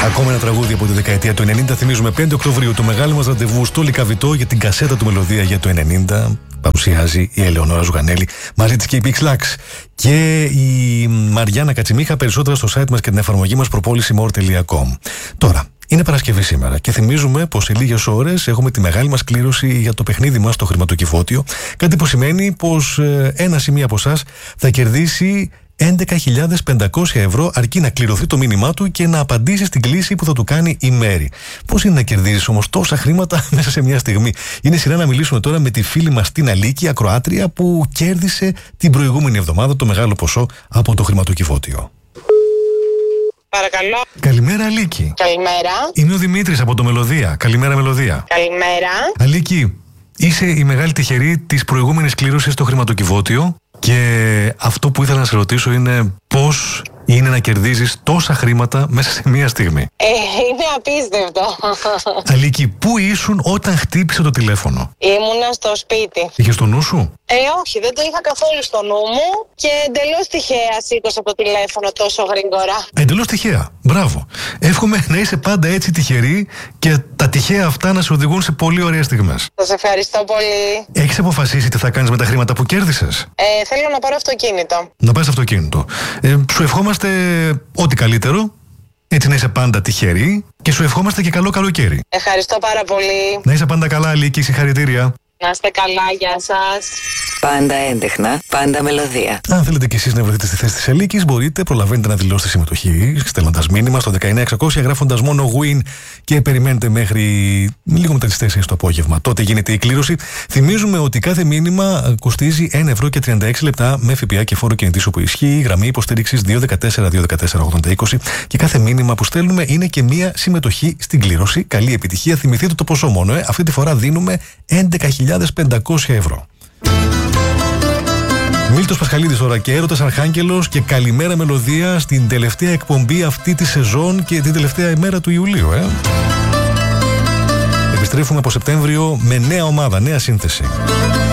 Ακόμα ένα τραγούδι από τη δεκαετία του 90. Θυμίζουμε 5 Οκτωβρίου το μεγάλο μας ραντεβού στο Λικαβητό για την κασέτα του Μελωδία για το 90. Παρουσιάζει η Ελεονόρα Ζουγανέλη, μαζί της και η Pix Lux και η Μαριάννα Κατσιμίχα. Περισσότερα στο site μας και την εφαρμογή μας propolisimor.com. Τώρα, είναι Παρασκευή σήμερα και θυμίζουμε πως σε λίγες ώρες έχουμε τη μεγάλη μας κλήρωση για το παιχνίδι μας στο χρηματοκιβώτιο. Κάτι που σημαίνει πως ένα σημείο από εσάς θα κερδίσει 11.500 ευρώ, αρκεί να κληρωθεί το μήνυμά του και να απαντήσει στην κλήση που θα του κάνει η Μέρη. Πώς είναι να κερδίζεις όμως τόσα χρήματα μέσα σε μια στιγμή? Είναι σειρά να μιλήσουμε τώρα με τη φίλη μας την Αλίκη, ακροάτρια, που κέρδισε την προηγούμενη εβδομάδα το μεγάλο ποσό από το χρηματοκιβώτιο. Παρακαλώ. Καλημέρα, Αλίκη. Καλημέρα. Είμαι ο Δημήτρης από το Μελωδία. Καλημέρα, Μελωδία. Καλημέρα. Αλίκη, είσαι η μεγάλη τυχερή της προηγούμενης κλήρωσης στο χρηματοκιβώτιο. Και αυτό που ήθελα να σε ρωτήσω είναι πώς είναι να κερδίζεις τόσα χρήματα μέσα σε μία στιγμή. Είναι απίστευτο. Αλίκη, πού ήσουν όταν χτύπησε το τηλέφωνο? Ήμουνα στο σπίτι. Είχες το νου σου? Όχι, δεν το είχα καθόλου στο νου μου και εντελώς τυχαία σήκωσα το τηλέφωνο τόσο γρήγορα. Εντελώς τυχαία. Μπράβο. Εύχομαι να είσαι πάντα έτσι τυχερή και τα τυχαία αυτά να σε οδηγούν σε πολύ ωραίες στιγμές. Σας ευχαριστώ πολύ. Έχεις αποφασίσει τι θα κάνεις με τα χρήματα που κέρδισες? Θέλω να πάρω αυτοκίνητο. Να πάρεις αυτοκίνητο. Σου ευχόμαστε ό,τι καλύτερο. Έτσι να είσαι πάντα τυχερή και σου ευχόμαστε και καλό καλοκαίρι. Ευχαριστώ πάρα πολύ. Να είσαι πάντα καλά, Αλίκη, συγχαρητήρια. Να είστε καλά, γεια σας. Πάντα έντεχνα, πάντα μελωδία. Αν θέλετε κι εσείς να βρεθείτε στη θέση της Αλίκης, μπορείτε, προλαβαίνετε να δηλώσετε συμμετοχή στέλνοντας μήνυμα στο 19600, γράφοντας μόνο win και περιμένετε μέχρι λίγο μετά τις 4 το απόγευμα. Τότε γίνεται η κλήρωση. Θυμίζουμε ότι κάθε μήνυμα κοστίζει 1,36 με ΦΠΑ και φόρο κινητής όπου ισχύει. Γραμμή υποστήριξης 214-214-8020 και κάθε μήνυμα που στέλνουμε είναι και μία συμμετοχή στην κλήρωση. Καλή επιτυχία. Θυμηθείτε το ποσό μόνο. Αυτή τη φορά δίνουμε 11.500 ευρώ. Μίλτος Πασχαλίδης τώρα και Έρωτας Αρχάγγελος και καλημέρα Μελωδία στην τελευταία εκπομπή αυτή τη σεζόν και την τελευταία ημέρα του Ιουλίου. Επιστρέφουμε από Σεπτέμβριο με νέα ομάδα, νέα σύνθεση.